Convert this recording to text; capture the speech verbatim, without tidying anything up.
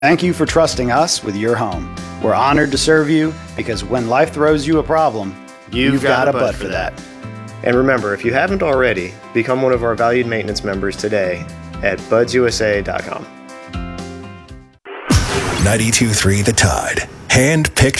Thank you for trusting us with your home. We're honored to serve you because when life throws you a problem, you've, you've got, got a Bud for that. And remember, if you haven't already, become one of our valued maintenance members today at buds u s a dot com. ninety-two point three The Tide. Hand-picked